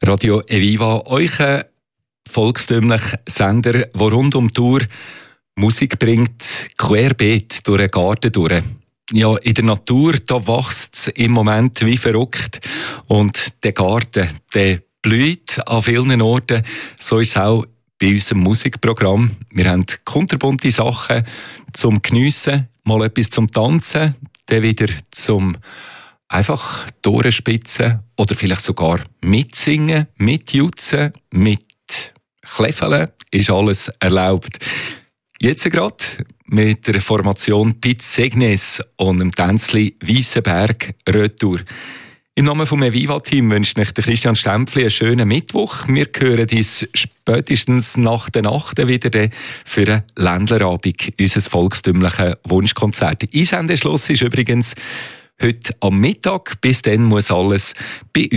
Radio Eviva, euer volkstümlicher Sender, der rund um die Tour Musik bringt, querbeet durch den Garten durch. Ja, in der Natur, da wächst es im Moment wie verrückt. Und der Garten, der blüht an vielen Orten. So ist es auch bei unserem Musikprogramm. Wir haben kunterbunte Sachen zum Geniessen, mal etwas zum Tanzen, dann wieder zum einfach durchspitzen oder vielleicht sogar mitsingen, mitjutzen, mit Kläffeln, ist alles erlaubt. Jetzt gerade mit der Formation Piz Segnes und dem Tänzli Weissenberg Retour. Im Namen vom Eviva-Team wünscht euch Christian Stempfli einen schönen Mittwoch. Wir hören uns spätestens nach der Nacht wieder für einen Ländlerabend, unser volkstümliches Wunschkonzert. Einsendeschluss ist übrigens heute am Mittag. Bis dann muss alles bei